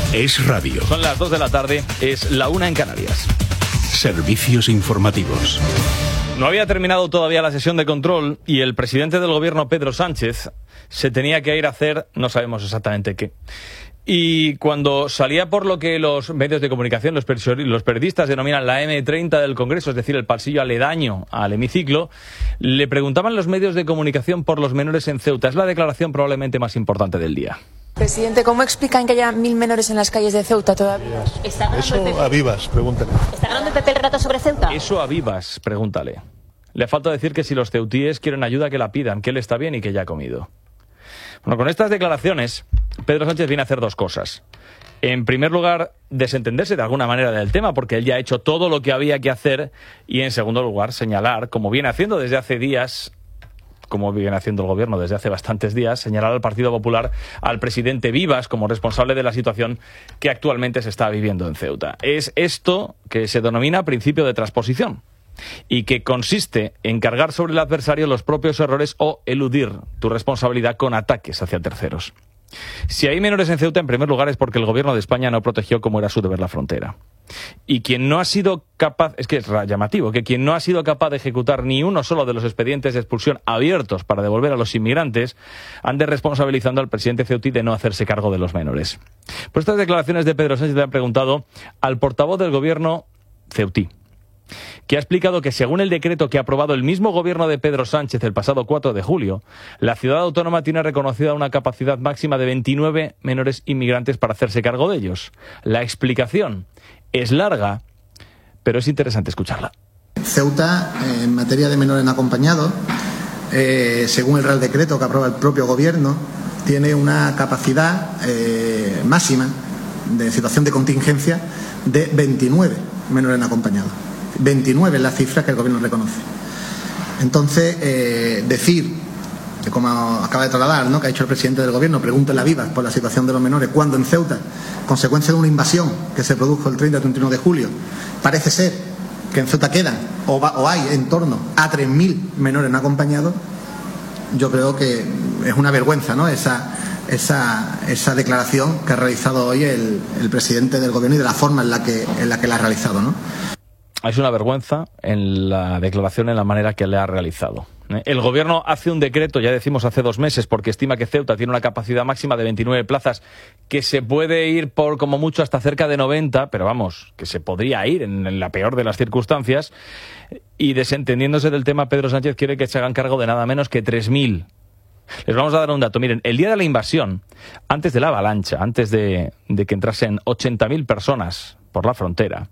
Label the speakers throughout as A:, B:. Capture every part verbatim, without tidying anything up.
A: Es radio.
B: Son las dos de la tarde, es la una en Canarias.
A: Servicios informativos.
B: No había terminado todavía la sesión de control y el presidente del gobierno, Pedro Sánchez, se tenía que ir a hacer, no sabemos exactamente qué. Y cuando salía por lo que los medios de comunicación, los, los periodistas denominan la eme treinta del Congreso, es decir, el pasillo aledaño al hemiciclo, le preguntaban los medios de comunicación por los menores en Ceuta. Es la declaración probablemente más importante del día.
C: Presidente, ¿cómo explican que haya mil menores en las calles de Ceuta todavía?
D: Eso a Vivas, pregúntale.
E: ¿Está hablando el P P el rato sobre Ceuta?
B: Eso a Vivas, pregúntale. Le falta decir que si los ceutíes quieren ayuda, que la pidan, que él está bien y que ya ha comido. Bueno, con estas declaraciones, Pedro Sánchez viene a hacer dos cosas. En primer lugar, desentenderse de alguna manera del tema, porque él ya ha hecho todo lo que había que hacer. Y en segundo lugar, señalar, como viene haciendo desde hace días, como viene haciendo el gobierno desde hace bastantes días, señalar al Partido Popular, al presidente Vivas, como responsable de la situación que actualmente se está viviendo en Ceuta. Es esto que se denomina principio de transposición y que consiste en cargar sobre el adversario los propios errores o eludir tu responsabilidad con ataques hacia terceros. Si hay menores en Ceuta, en primer lugar es porque el gobierno de España no protegió como era su deber la frontera. Y quien no ha sido capaz, es que es llamativo, que quien no ha sido capaz de ejecutar ni uno solo de los expedientes de expulsión abiertos para devolver a los inmigrantes, ande responsabilizando al presidente ceutí de no hacerse cargo de los menores. Por estas declaraciones de Pedro Sánchez le han preguntado al portavoz del gobierno ceutí, que ha explicado que según el decreto que ha aprobado el mismo gobierno de Pedro Sánchez el pasado cuatro de julio, la ciudad autónoma tiene reconocida una capacidad máxima de veintinueve menores inmigrantes para hacerse cargo de ellos. La explicación es larga, pero es interesante escucharla.
F: Ceuta, eh, en materia de menores no acompañados, eh, según el Real Decreto que aprueba el propio gobierno, tiene una capacidad eh, máxima de situación de contingencia de veintinueve menores no acompañados. veintinueve es la cifra que el gobierno reconoce. Entonces, eh, decir, como acaba de trasladar, ¿no?, que ha dicho el presidente del gobierno, pregúntele a Vivas por la situación de los menores, cuando en Ceuta, consecuencia de una invasión que se produjo el treinta y treinta y uno de julio, parece ser que en Ceuta quedan o, va, o hay en torno a tres mil menores no acompañados. Yo creo que es una vergüenza, ¿no?, esa, esa, esa declaración que ha realizado hoy el, el presidente del gobierno y de la forma en la que, en la que la ha realizado, ¿no?
B: Es una vergüenza en la declaración, en la manera que le ha realizado. El gobierno hace un decreto, ya decimos hace dos meses, porque estima que Ceuta tiene una capacidad máxima de veintinueve plazas, que se puede ir por como mucho hasta cerca de noventa, pero vamos, que se podría ir en la peor de las circunstancias, y desentendiéndose del tema, Pedro Sánchez quiere que se hagan cargo de nada menos que tres mil. Les vamos a dar un dato. Miren, el día de la invasión, antes de la avalancha, antes de, de que entrasen ochenta mil personas por la frontera,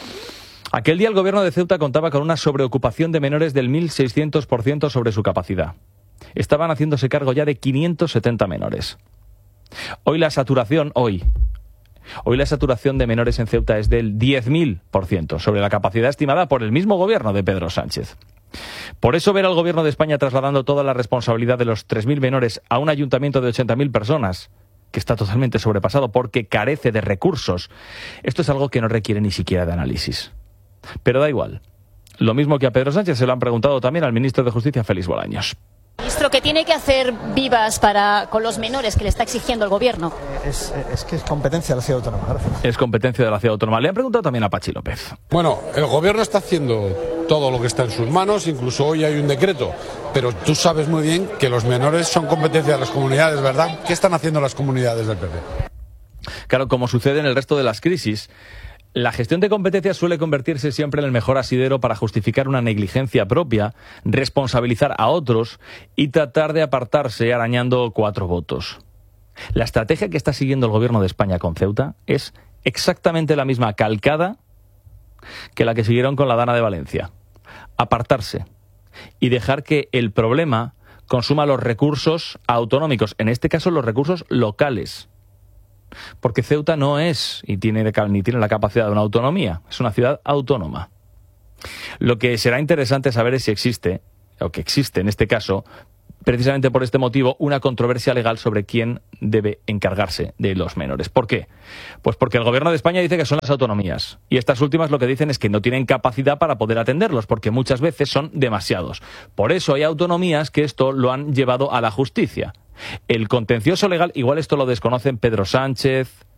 B: aquel día el gobierno de Ceuta contaba con una sobreocupación de menores del mil seiscientos por ciento sobre su capacidad. Estaban haciéndose cargo ya de quinientos setenta menores. Hoy la saturación, hoy, hoy la saturación de menores en Ceuta es del diez mil por ciento sobre la capacidad estimada por el mismo gobierno de Pedro Sánchez. Por eso ver al gobierno de España trasladando toda la responsabilidad de los tres mil menores a un ayuntamiento de ochenta mil personas, que está totalmente sobrepasado porque carece de recursos, esto es algo que no requiere ni siquiera de análisis. Pero da igual. Lo mismo que a Pedro Sánchez se lo han preguntado también al ministro de Justicia, Félix Bolaños.
E: Ministro, ¿qué tiene que hacer Vivas para con los menores que le está exigiendo el gobierno?
G: Es, es que es competencia de la ciudad autónoma. Gracias.
B: Es competencia de la ciudad autónoma. Le han preguntado también a Pachi López.
H: Bueno, el gobierno está haciendo todo lo que está en sus manos, incluso hoy hay un decreto, pero tú sabes muy bien que los menores son competencia de las comunidades, ¿verdad? ¿Qué están haciendo las comunidades del P P?
B: Claro, como sucede en el resto de las crisis, la gestión de competencias suele convertirse siempre en el mejor asidero para justificar una negligencia propia, responsabilizar a otros y tratar de apartarse arañando cuatro votos. La estrategia que está siguiendo el gobierno de España con Ceuta es exactamente la misma, calcada, que la que siguieron con la Dana de Valencia. Apartarse y dejar que el problema consuma los recursos autonómicos, en este caso los recursos locales. Porque Ceuta no es y tiene, ni tiene la capacidad de una autonomía, es una ciudad autónoma. Lo que será interesante saber es si existe, o que existe en este caso, precisamente por este motivo, una controversia legal sobre quién debe encargarse de los menores. ¿Por qué? Pues porque el gobierno de España dice que son las autonomías, y estas últimas lo que dicen es que no tienen capacidad para poder atenderlos, porque muchas veces son demasiados. Por eso hay autonomías que esto lo han llevado a la justicia. El contencioso legal, igual esto lo desconocen Pedro Sánchez,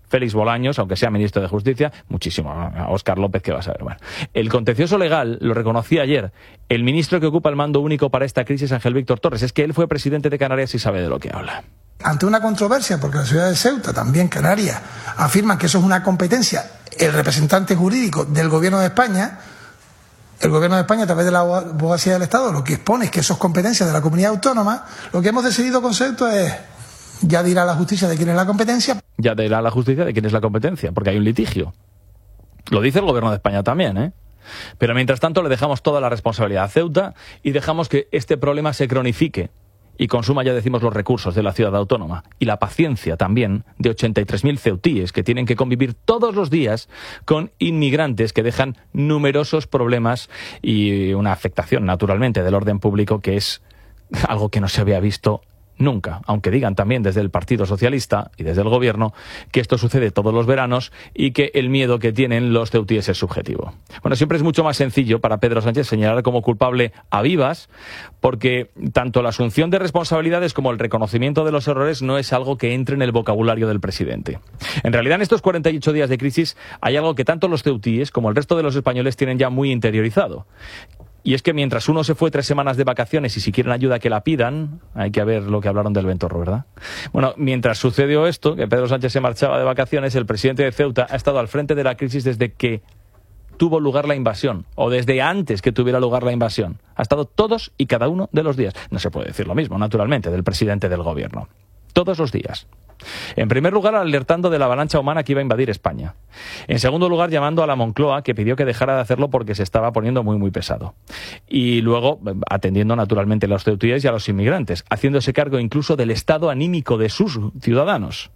B: Félix Bolaños, aunque sea ministro de Justicia, muchísimo. A Óscar López, ¿qué vas a ver? Bueno, el contencioso legal lo reconocía ayer el ministro que ocupa el mando único para esta crisis, Ángel Víctor Torres. Es que él fue presidente de Canarias y sabe de lo que habla.
I: Ante una controversia, porque la ciudad de Ceuta, también Canarias, afirman que eso es una competencia, el representante jurídico del Gobierno de España, el Gobierno de España, a través de la Abogacía del Estado, lo que expone es que eso es competencia de la comunidad autónoma. Lo que hemos decidido con Ceuta es... Ya dirá la justicia de quién es la competencia.
B: Ya dirá la justicia de quién es la competencia, porque hay un litigio. Lo dice el Gobierno de España también, ¿eh? Pero mientras tanto le dejamos toda la responsabilidad a Ceuta y dejamos que este problema se cronifique y consuma, ya decimos, los recursos de la ciudad autónoma y la paciencia también de ochenta y tres mil ceutíes que tienen que convivir todos los días con inmigrantes que dejan numerosos problemas y una afectación, naturalmente, del orden público, que es algo que no se había visto nunca, aunque digan también desde el Partido Socialista y desde el Gobierno que esto sucede todos los veranos y que el miedo que tienen los ceutíes es subjetivo. Bueno, siempre es mucho más sencillo para Pedro Sánchez señalar como culpable a Vivas, porque tanto la asunción de responsabilidades como el reconocimiento de los errores no es algo que entre en el vocabulario del presidente. En realidad, en estos cuarenta y ocho días de crisis hay algo que tanto los ceutíes como el resto de los españoles tienen ya muy interiorizado. Y es que mientras uno se fue tres semanas de vacaciones y si quieren ayuda que la pidan, hay que ver lo que hablaron del Ventorro, ¿verdad? Bueno, mientras sucedió esto, que Pedro Sánchez se marchaba de vacaciones, el presidente de Ceuta ha estado al frente de la crisis desde que tuvo lugar la invasión, o desde antes que tuviera lugar la invasión. Ha estado todos y cada uno de los días. No se puede decir lo mismo, naturalmente, del presidente del Gobierno. Todos los días. En primer lugar, alertando de la avalancha humana que iba a invadir España. En segundo lugar, llamando a la Moncloa, que pidió que dejara de hacerlo porque se estaba poniendo muy, muy pesado. Y luego, atendiendo naturalmente a los ceutíes y a los inmigrantes, haciéndose cargo incluso del estado anímico de sus ciudadanos.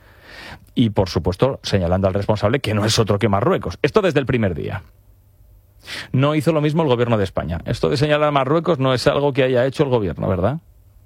B: Y, por supuesto, señalando al responsable, que no es otro que Marruecos. Esto desde el primer día. No hizo lo mismo el Gobierno de España. Esto de señalar a Marruecos no es algo que haya hecho el Gobierno, ¿verdad?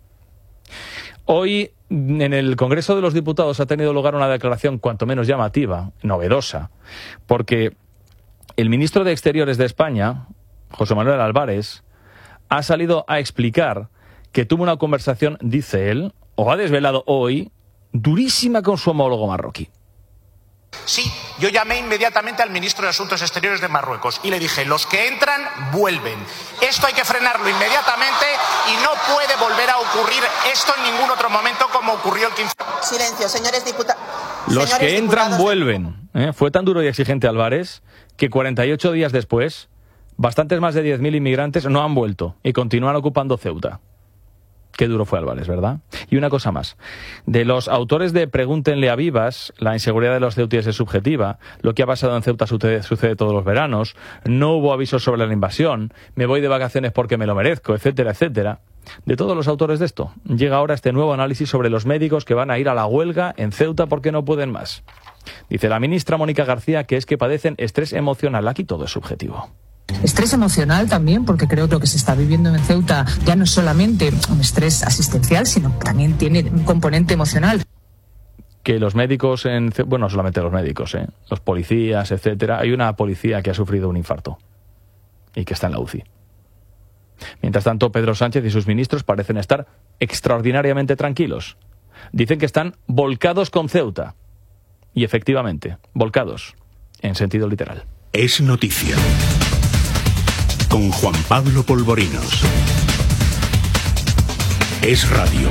B: Hoy, en el Congreso de los Diputados ha tenido lugar una declaración cuanto menos llamativa, novedosa, porque el ministro de Exteriores de España, José Manuel Álvarez, ha salido a explicar que tuvo una conversación, dice él, o ha desvelado hoy, durísima con su homólogo marroquí.
J: Sí, yo llamé inmediatamente al ministro de Asuntos Exteriores de Marruecos y le dije, los que entran, vuelven. Esto hay que frenarlo inmediatamente y no puede volver a ocurrir esto en ningún otro momento como ocurrió el quince.
K: Silencio, señores diputados.
B: Los que entran, vuelven. ¿Eh? Fue tan duro y exigente Álvarez que cuarenta y ocho días después, bastantes más de diez mil inmigrantes no han vuelto y continúan ocupando Ceuta. Qué duro fue Álvarez, ¿verdad? Y una cosa más. De los autores de Pregúntenle a Vivas, la inseguridad de los ceutíes es subjetiva, lo que ha pasado en Ceuta sucede, sucede todos los veranos, no hubo avisos sobre la invasión, me voy de vacaciones porque me lo merezco, etcétera, etcétera. De todos los autores de esto, llega ahora este nuevo análisis sobre los médicos que van a ir a la huelga en Ceuta porque no pueden más. Dice la ministra Mónica García que es que padecen estrés emocional. Aquí todo es subjetivo.
L: Estrés emocional también, porque creo que lo que se está viviendo en Ceuta ya no es solamente un estrés asistencial, sino que también tiene un componente emocional.
B: Que los médicos, en bueno, no solamente los médicos, ¿eh? los policías, etcétera. Hay una policía que ha sufrido un infarto y que está en la U C I. Mientras tanto, Pedro Sánchez y sus ministros parecen estar extraordinariamente tranquilos. Dicen que están volcados con Ceuta. Y efectivamente, volcados, en sentido literal.
A: Es noticia. Con Juan Pablo Polvorinos. Es radio.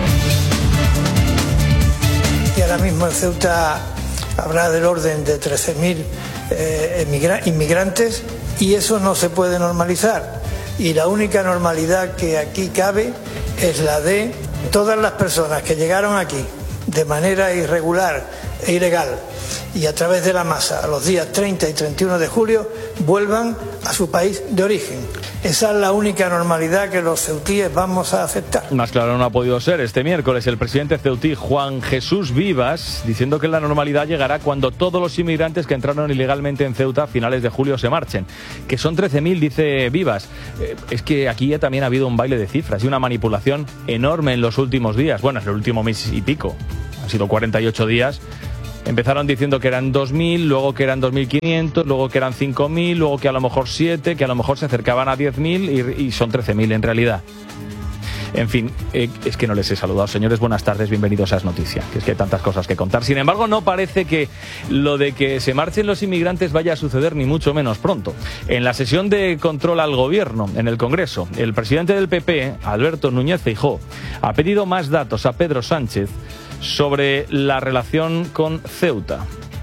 M: Y ahora mismo en Ceuta habrá del orden de trece mil eh, inmigrantes y eso no se puede normalizar. Y la única normalidad que aquí cabe es la de todas las personas que llegaron aquí de manera irregular e ilegal y a través de la masa a los días treinta y treinta y uno de julio vuelvan a su país de origen. Esa es la única normalidad que los ceutíes vamos a aceptar.
B: Más claro no ha podido ser este miércoles el presidente ceutí Juan Jesús Vivas diciendo que la normalidad llegará cuando todos los inmigrantes que entraron ilegalmente en Ceuta a finales de julio se marchen. Que son trece mil, dice Vivas. Eh, es que aquí ya también ha habido un baile de cifras y una manipulación enorme en los últimos días. Bueno, es el último mes y pico. Han sido cuarenta y ocho días. Empezaron diciendo que eran dos mil, luego que eran dos mil quinientos, luego que eran cinco mil, luego que a lo mejor siete, que a lo mejor se acercaban a diez mil y, y son trece mil en realidad. En fin, eh, es que no les he saludado. Señores, buenas tardes, bienvenidos a Es Noticia, que es que hay tantas cosas que contar. Sin embargo, no parece que lo de que se marchen los inmigrantes vaya a suceder ni mucho menos pronto. En la sesión de control al gobierno en el Congreso, el presidente del P P, Alberto Núñez Feijóo, ha pedido más datos a Pedro Sánchez sobre la relación con Ceuta.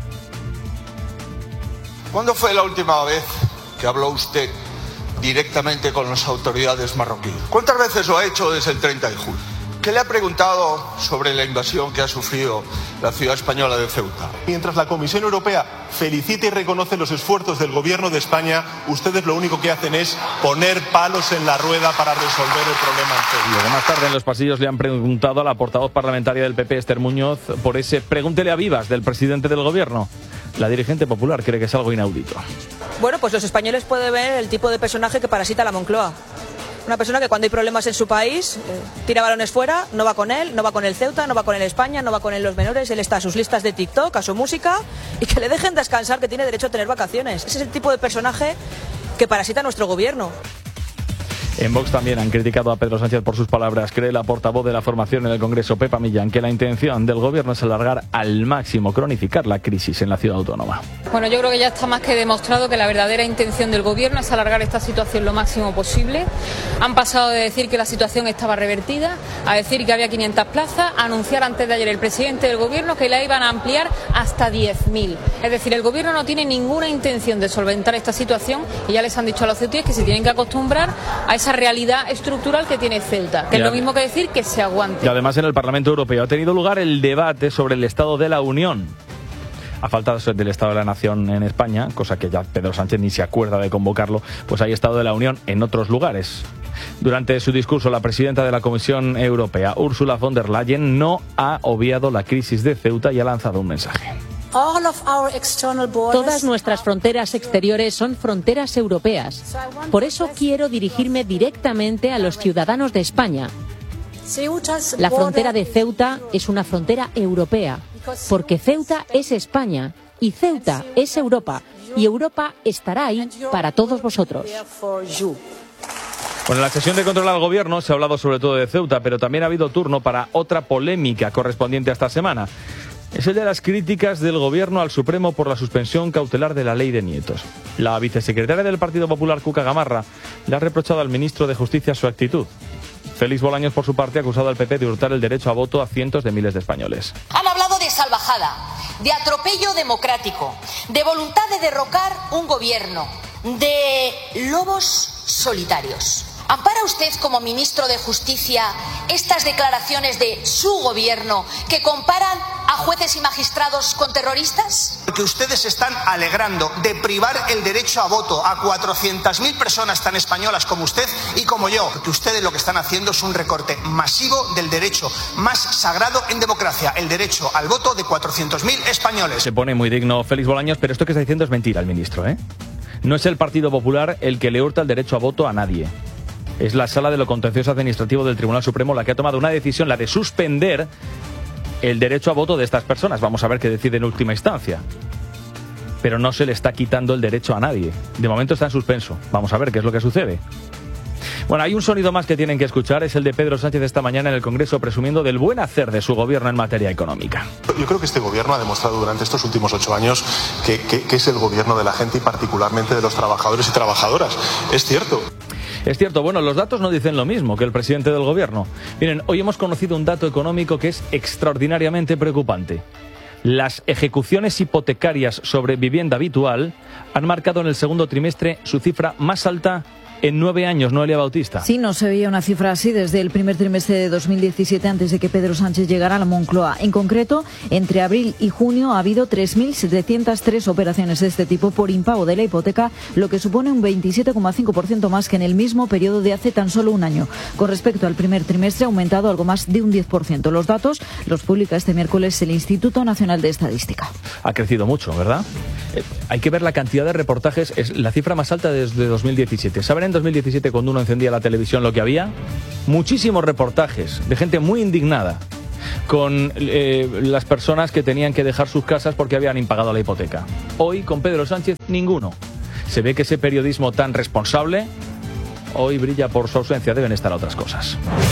K: ¿Cuándo fue la última vez que habló usted directamente con las autoridades marroquíes? ¿Cuántas veces lo ha hecho desde el treinta de julio? ¿Qué le ha preguntado sobre la invasión que ha sufrido la ciudad española de Ceuta?
D: Mientras la Comisión Europea felicita y reconoce los esfuerzos del Gobierno de España, ustedes lo único que hacen es poner palos en la rueda para resolver el problema en Ceuta.
B: Luego, más tarde en los pasillos le han preguntado a la portavoz parlamentaria del P P, Esther Muñoz, por ese pregúntele a vivas del presidente del Gobierno. La dirigente popular cree que es algo inaudito.
N: Bueno, pues los españoles pueden ver el tipo de personaje que parasita la Moncloa. Una persona que cuando hay problemas en su país, eh, tira balones fuera, no va con él, no va con el Ceuta, no va con el España, no va con él los menores, él está a sus listas de TikTok, a su música, y que le dejen descansar, que tiene derecho a tener vacaciones. Ese es el tipo de personaje que parasita nuestro gobierno.
B: En Vox también han criticado a Pedro Sánchez por sus palabras. Cree la portavoz de la formación en el Congreso, Pepa Millán, que la intención del gobierno es alargar al máximo, cronificar la crisis en la ciudad autónoma.
O: Bueno, yo creo que ya está más que demostrado que la verdadera intención del gobierno es alargar esta situación lo máximo posible. Han pasado de decir que la situación estaba revertida a decir que había quinientas plazas, a anunciar antes de ayer el presidente del gobierno que la iban a ampliar hasta diez mil. Es decir, el gobierno no tiene ninguna intención de solventar esta situación y ya les han dicho a los ceutíes que se tienen que acostumbrar a esa realidad estructural que tiene Ceuta, que ya. Es lo mismo que decir que se aguante.
B: Y además en el Parlamento Europeo ha tenido lugar el debate sobre el Estado de la Unión. A falta del Estado de la Nación en España, cosa que ya Pedro Sánchez ni se acuerda de convocarlo, pues hay Estado de la Unión en otros lugares. Durante su discurso, la presidenta de la Comisión Europea, Ursula von der Leyen, no ha obviado la crisis de Ceuta y ha lanzado un mensaje.
P: Todas nuestras fronteras exteriores son fronteras europeas. Por eso quiero dirigirme directamente a los ciudadanos de España. La frontera de Ceuta es una frontera europea, porque Ceuta es España y Ceuta es Europa, y Europa estará ahí para todos vosotros.
B: Bueno, en la sesión de control al gobierno se ha hablado sobre todo de Ceuta, pero también ha habido turno para otra polémica correspondiente a esta semana. Es el de las críticas del Gobierno al Supremo por la suspensión cautelar de la ley de nietos. La vicesecretaria del Partido Popular, Cuca Gamarra, le ha reprochado al ministro de Justicia su actitud. Félix Bolaños, por su parte, ha acusado al P P de hurtar el derecho a voto a cientos de miles de españoles.
Q: Han hablado de salvajada, de atropello democrático, de voluntad de derrocar un gobierno, de lobos solitarios. ¿Ampara usted como ministro de Justicia estas declaraciones de su gobierno que comparan a jueces y magistrados con terroristas?
J: Porque ustedes se están alegrando de privar el derecho a voto a cuatrocientas mil personas tan españolas como usted y como yo. Porque ustedes lo que están haciendo es un recorte masivo del derecho más sagrado en democracia, el derecho al voto de cuatrocientos mil españoles.
B: Se pone muy digno Félix Bolaños, pero esto que está diciendo es mentira el ministro, ¿eh? No es el Partido Popular el que le hurta el derecho a voto a nadie. Es la Sala de lo Contencioso Administrativo del Tribunal Supremo la que ha tomado una decisión, la de suspender el derecho a voto de estas personas. Vamos a ver qué decide en última instancia. Pero no se le está quitando el derecho a nadie. De momento está en suspenso. Vamos a ver qué es lo que sucede. Bueno, hay un sonido más que tienen que escuchar, es el de Pedro Sánchez esta mañana en el Congreso presumiendo del buen hacer de su gobierno en materia económica.
D: Yo creo que este gobierno ha demostrado durante estos últimos ocho años que, que, que es el gobierno de la gente y particularmente de los trabajadores y trabajadoras. Es cierto.
B: Es cierto, bueno, los datos no dicen lo mismo que el presidente del gobierno. Miren, hoy hemos conocido un dato económico que es extraordinariamente preocupante. Las ejecuciones hipotecarias sobre vivienda habitual han marcado en el segundo trimestre su cifra más alta en nueve años, Noelia Bautista.
R: Sí, no se veía una cifra así desde el primer trimestre de dos mil diecisiete, antes de que Pedro Sánchez llegara a la Moncloa. En concreto, entre abril y junio ha habido tres mil setecientas tres operaciones de este tipo por impago de la hipoteca, lo que supone un veintisiete coma cinco por ciento más que en el mismo periodo de hace tan solo un año. Con respecto al primer trimestre, ha aumentado algo más de un diez por ciento. Los datos los publica este miércoles el Instituto Nacional de Estadística.
B: Ha crecido mucho, ¿verdad? Eh, hay que ver la cantidad de reportajes, es la cifra más alta desde dos mil diecisiete. ¿Saben en dos mil diecisiete, cuando uno encendía la televisión, lo que había? Muchísimos reportajes de gente muy indignada con eh, las personas que tenían que dejar sus casas porque habían impagado la hipoteca. Hoy, con Pedro Sánchez, ninguno. Se ve que ese periodismo tan responsable hoy brilla por su ausencia. Deben estar otras cosas.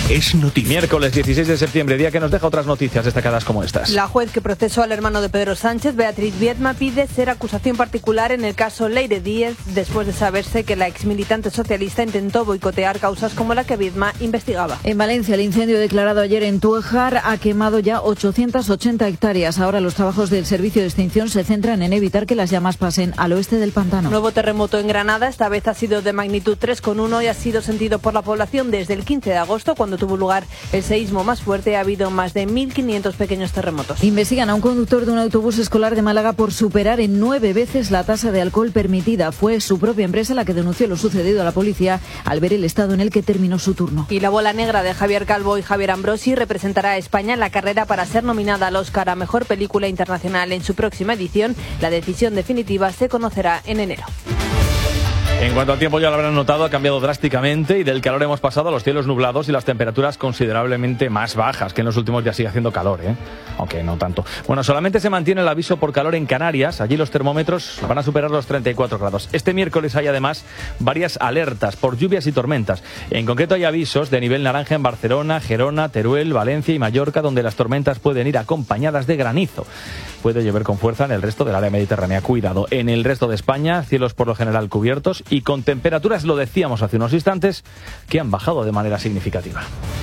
A: Es noticia.
B: Miércoles dieciséis de septiembre, día que nos deja otras noticias destacadas como estas.
S: La juez que procesó al hermano de Pedro Sánchez, Beatriz Viedma, pide ser acusación particular en el caso Leire Díez, después de saberse que la exmilitante socialista intentó boicotear causas como la que Viedma investigaba.
R: En Valencia, el incendio declarado ayer en Túejar ha quemado ya ochocientas ochenta hectáreas. Ahora los trabajos del servicio de extinción se centran en evitar que las llamas pasen al oeste del pantano.
S: Nuevo terremoto en Granada, esta vez ha sido de magnitud tres coma uno y ha sido sentido por la población desde el quince de agosto, cuando tuvo lugar el seísmo más fuerte. Ha habido más de mil quinientos pequeños terremotos.
R: Investigan a un conductor de un autobús escolar de Málaga por superar en nueve veces la tasa de alcohol permitida. Fue su propia empresa la que denunció lo sucedido a la policía al ver el estado en el que terminó su turno.
S: Y la bola negra de Javier Calvo y Javier Ambrosi representará a España en la carrera para ser nominada al Oscar a Mejor Película Internacional en su próxima edición. La decisión definitiva se conocerá en enero.
B: En cuanto al tiempo, ya lo habrán notado, ha cambiado drásticamente y del calor hemos pasado a los cielos nublados y las temperaturas considerablemente más bajas, que en los últimos días sigue haciendo calor, ¿eh? Aunque no tanto. Bueno, solamente se mantiene el aviso por calor en Canarias. Allí los termómetros van a superar los treinta y cuatro grados. Este miércoles hay además varias alertas por lluvias y tormentas. En concreto hay avisos de nivel naranja en Barcelona, Gerona, Teruel, Valencia y Mallorca, donde las tormentas pueden ir acompañadas de granizo. Puede llover con fuerza en el resto del área mediterránea. Cuidado. En el resto de España, cielos por lo general cubiertos y con temperaturas, lo decíamos hace unos instantes, que han bajado de manera significativa.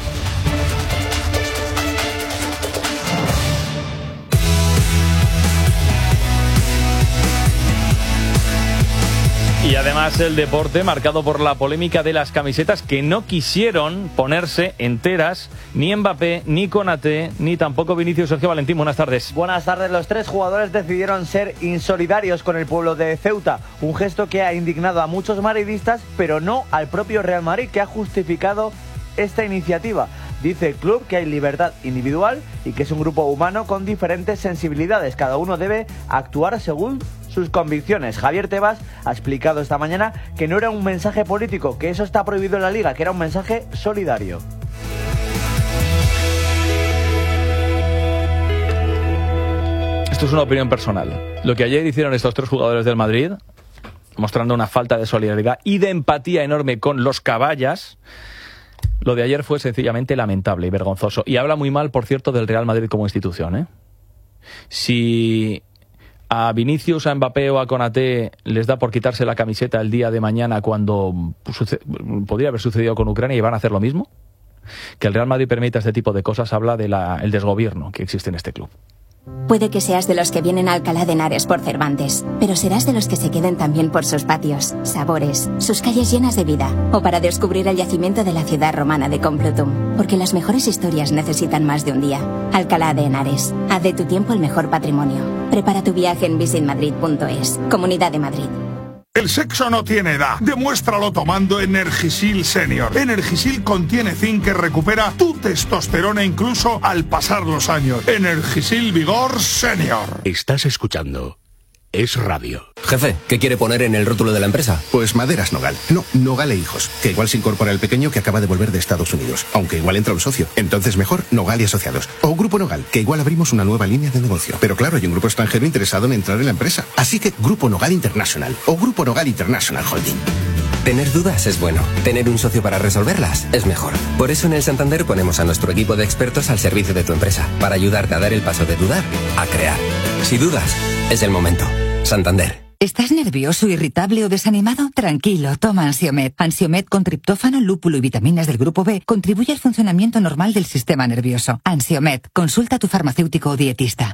B: Y además el deporte marcado por la polémica de las camisetas que no quisieron ponerse enteras ni Mbappé, ni Konaté, ni tampoco Vinicius. Sergio Valentín, buenas tardes.
T: Buenas tardes. Los tres jugadores decidieron ser insolidarios con el pueblo de Ceuta, un gesto que ha indignado a muchos madridistas, pero no al propio Real Madrid, que ha justificado esta iniciativa. Dice el club que hay libertad individual y que es un grupo humano con diferentes sensibilidades. Cada uno debe actuar según sus convicciones. Javier Tebas ha explicado esta mañana que no era un mensaje político, que eso está prohibido en la Liga, que era un mensaje solidario.
B: Esto es una opinión personal. Lo que ayer hicieron estos tres jugadores del Madrid, mostrando una falta de solidaridad y de empatía enorme con los caballas, lo de ayer fue sencillamente lamentable y vergonzoso. Y habla muy mal, por cierto, del Real Madrid como institución, ¿eh? Si a Vinicius, a Mbappé o a Konaté les da por quitarse la camiseta el día de mañana cuando podría haber sucedido con Ucrania y van a hacer lo mismo, que el Real Madrid permita este tipo de cosas habla del de desgobierno que existe en este club.
U: Puede que seas de los que vienen a Alcalá de Henares por Cervantes, pero serás de los que se queden también por sus patios, sabores, sus calles llenas de vida, o para descubrir el yacimiento de la ciudad romana de Complutum, porque las mejores historias necesitan más de un día. Alcalá de Henares, haz de tu tiempo el mejor patrimonio. Prepara tu viaje en visit madrid punto es, Comunidad de Madrid.
V: El sexo no tiene edad. Demuéstralo tomando Energisil Senior. Energisil contiene zinc que recupera tu testosterona incluso al pasar los años. Energisil Vigor Senior.
A: Estás escuchando Es Radio.
W: Jefe, ¿qué quiere poner en el rótulo de la empresa?
X: Pues Maderas Nogal. No, Nogal e Hijos. Que igual se incorpora el pequeño que acaba de volver de Estados Unidos. Aunque igual entra un socio. Entonces mejor Nogal y Asociados. O Grupo Nogal, que igual abrimos una nueva línea de negocio. Pero claro, hay un grupo extranjero interesado en entrar en la empresa. Así que Grupo Nogal International. O Grupo Nogal International Holding.
W: Tener dudas es bueno. Tener un socio para resolverlas es mejor. Por eso en el Santander ponemos a nuestro equipo de expertos al servicio de tu empresa. Para ayudarte a dar el paso de dudar a crear. Si dudas, es el momento. Santander.
Y: ¿Estás nervioso, irritable o desanimado? Tranquilo, toma Ansiomed. Ansiomed con triptófano, lúpulo y vitaminas del grupo B contribuye al funcionamiento normal del sistema nervioso. Ansiomed, consulta a tu farmacéutico o dietista.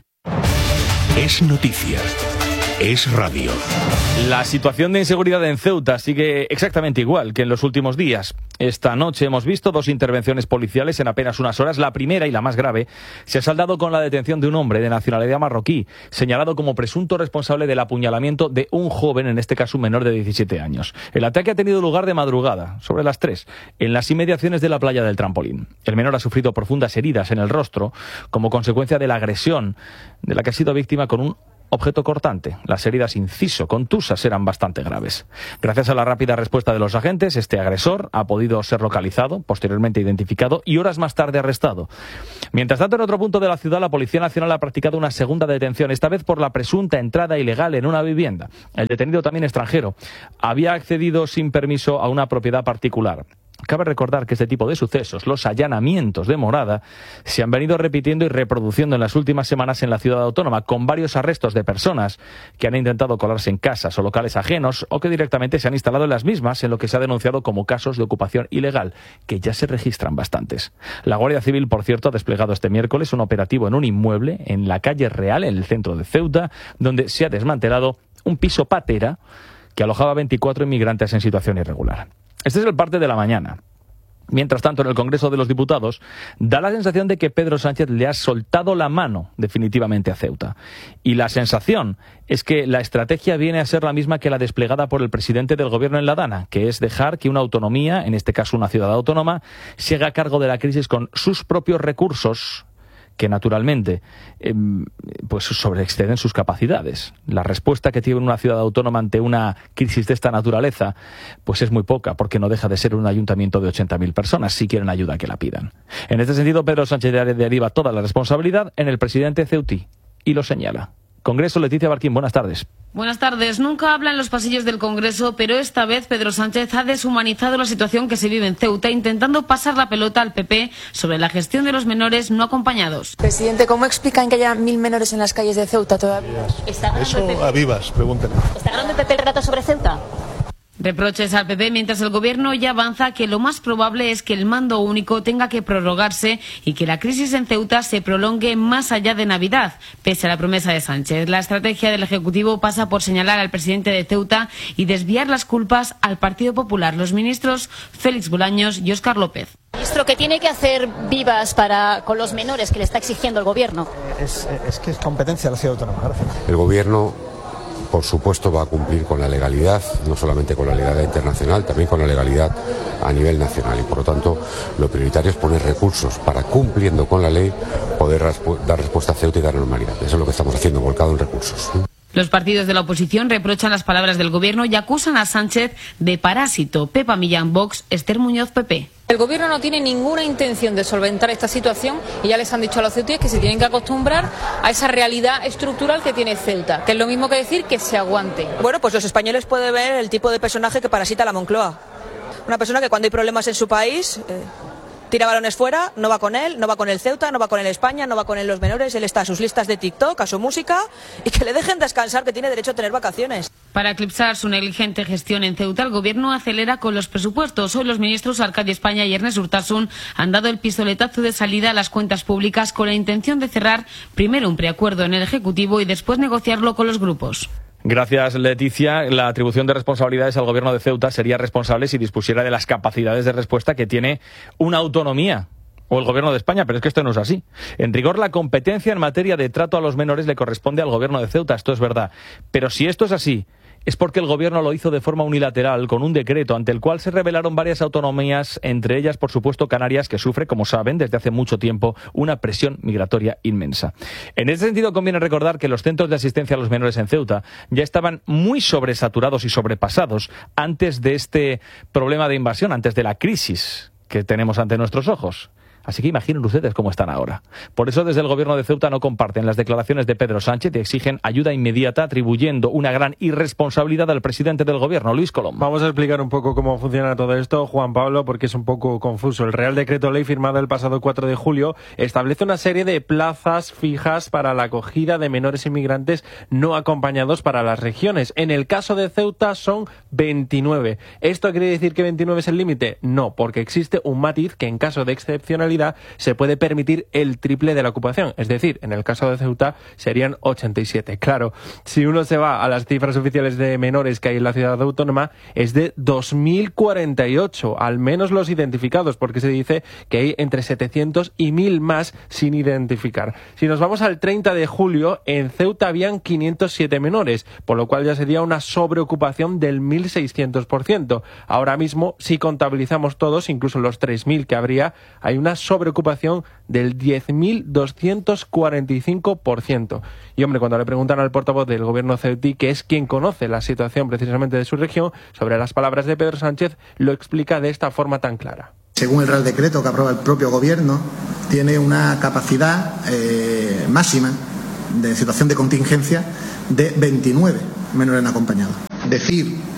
A: Es noticia. Es Radio.
B: La situación de inseguridad en Ceuta sigue exactamente igual que en los últimos días. Esta noche hemos visto dos intervenciones policiales en apenas unas horas. La primera, y la más grave, se ha saldado con la detención de un hombre de nacionalidad marroquí, señalado como presunto responsable del apuñalamiento de un joven, en este caso un menor de diecisiete años. El ataque ha tenido lugar de madrugada, sobre las tres, en las inmediaciones de la playa del Trampolín. El menor ha sufrido profundas heridas en el rostro como consecuencia de la agresión de la que ha sido víctima con un objeto cortante. Las heridas inciso contusas eran bastante graves. Gracias a la rápida respuesta de los agentes, este agresor ha podido ser localizado, posteriormente identificado y horas más tarde arrestado. Mientras tanto, en otro punto de la ciudad, la Policía Nacional ha practicado una segunda detención, esta vez por la presunta entrada ilegal en una vivienda. El detenido, también extranjero, había accedido sin permiso a una propiedad particular. Cabe recordar que este tipo de sucesos, los allanamientos de morada, se han venido repitiendo y reproduciendo en las últimas semanas en la ciudad autónoma, con varios arrestos de personas que han intentado colarse en casas o locales ajenos o que directamente se han instalado en las mismas, en lo que se ha denunciado como casos de ocupación ilegal, que ya se registran bastantes. La Guardia Civil, por cierto, ha desplegado este miércoles un operativo en un inmueble en la calle Real, en el centro de Ceuta, donde se ha desmantelado un piso patera que alojaba a veinticuatro inmigrantes en situación irregular. Este es el parte de la mañana. Mientras tanto, en el Congreso de los Diputados, da la sensación de que Pedro Sánchez le ha soltado la mano definitivamente a Ceuta. Y la sensación es que la estrategia viene a ser la misma que la desplegada por el presidente del Gobierno en La Dana, que es dejar que una autonomía, en este caso una ciudad autónoma, se haga cargo de la crisis con sus propios recursos, que naturalmente eh, pues sobreexceden sus capacidades. La respuesta que tiene una ciudad autónoma ante una crisis de esta naturaleza pues es muy poca, porque no deja de ser un ayuntamiento de ochenta mil personas. Si quieren ayuda, que la pidan. En este sentido, Pedro Sánchez deriva toda la responsabilidad en el presidente ceutí y lo señala. Congreso, Leticia Barquín, buenas tardes.
C: Buenas tardes. Nunca habla en los pasillos del Congreso, pero esta vez Pedro Sánchez ha deshumanizado la situación que se vive en Ceuta, intentando pasar la pelota al P P sobre la gestión de los menores no acompañados.
N: Presidente, ¿cómo explican que haya mil menores en las calles de Ceuta todavía?
D: Eso a vivas, pregúntale.
N: ¿Está ganando el P P el rato sobre Ceuta?
C: Reproches al P P mientras el Gobierno ya avanza que lo más probable es que el mando único tenga que prorrogarse y que la crisis en Ceuta se prolongue más allá de Navidad, pese a la promesa de Sánchez. La estrategia del Ejecutivo pasa por señalar al presidente de Ceuta y desviar las culpas al Partido Popular, los ministros Félix Bolaños y Óscar López.
N: Ministro, ¿qué tiene que hacer Vivas para con los menores que le está exigiendo el Gobierno?
E: Es, es que es competencia de la ciudad autónoma. Gracias.
F: El Gobierno, por supuesto, va a cumplir con la legalidad, no solamente con la legalidad internacional, también con la legalidad a nivel nacional. Y, por lo tanto, lo prioritario es poner recursos para, cumpliendo con la ley, poder dar respuesta a Ceuta y dar normalidad. Eso es lo que estamos haciendo, volcado en recursos.
C: Los partidos de la oposición reprochan las palabras del Gobierno y acusan a Sánchez de parásito. Pepa Millán, Vox, Esther Muñoz, P P.
O: El Gobierno no tiene ninguna intención de solventar esta situación y ya les han dicho a los ceutíes que se tienen que acostumbrar a esa realidad estructural que tiene Ceuta, que es lo mismo que decir que se aguante.
N: Bueno, pues los españoles pueden ver el tipo de personaje que parasita la Moncloa. Una persona que cuando hay problemas en su país eh, tira balones fuera, no va con él, no va con el Ceuta, no va con el España, no va con él los menores, él está a sus listas de TikTok, a su música, y que le dejen descansar, que tiene derecho a tener vacaciones.
C: Para eclipsar su negligente gestión en Ceuta, el Gobierno acelera con los presupuestos. Hoy los ministros Arcadio España y Ernest Urtasun han dado el pistoletazo de salida a las cuentas públicas con la intención de cerrar primero un preacuerdo en el Ejecutivo y después negociarlo con los grupos.
B: Gracias, Leticia. La atribución de responsabilidades al Gobierno de Ceuta sería responsable si dispusiera de las capacidades de respuesta que tiene una autonomía o el Gobierno de España, pero es que esto no es así. En rigor, la competencia en materia de trato a los menores le corresponde al Gobierno de Ceuta, esto es verdad. Pero si esto es así, es porque el Gobierno lo hizo de forma unilateral, con un decreto ante el cual se rebelaron varias autonomías, entre ellas, por supuesto, Canarias, que sufre, como saben, desde hace mucho tiempo, una presión migratoria inmensa. En ese sentido, conviene recordar que los centros de asistencia a los menores en Ceuta ya estaban muy sobresaturados y sobrepasados antes de este problema de invasión, antes de la crisis que tenemos ante nuestros ojos. Así que imaginen ustedes cómo están ahora. Por eso desde el Gobierno de Ceuta no comparten las declaraciones de Pedro Sánchez y exigen ayuda inmediata, atribuyendo una gran irresponsabilidad al presidente del Gobierno, Luis Colom.
G: Vamos a explicar un poco cómo funciona todo esto, Juan Pablo, porque es un poco confuso. El Real Decreto Ley firmado el pasado cuatro de julio establece una serie de plazas fijas para la acogida de menores inmigrantes no acompañados para las regiones. En el caso de Ceuta son veintinueve. ¿Esto quiere decir que veintinueve es el límite? No, porque existe un matiz que en caso de excepcionalidad se puede permitir el triple de la ocupación. Es decir, en el caso de Ceuta serían ochenta y siete. Claro, si uno se va a las cifras oficiales de menores que hay en la ciudad autónoma, es de dos mil cuarenta y ocho, al menos los identificados, porque se dice que hay entre setecientos y mil más sin identificar. Si nos vamos al treinta de julio, en Ceuta habían quinientos siete menores, por lo cual ya sería una sobreocupación del mil seiscientos por ciento. Ahora mismo, si contabilizamos todos, incluso los tres mil que habría, hay una sobreocupación del diez mil doscientos cuarenta y cinco por ciento. Y hombre, cuando le preguntan al portavoz del Gobierno ceutí, que es quien conoce la situación precisamente de su región, sobre las palabras de Pedro Sánchez, lo explica de esta forma tan clara.
H: Según el Real Decreto que aprueba el propio Gobierno, tiene una capacidad eh, máxima de situación de contingencia de veintinueve menores no acompañados. Decir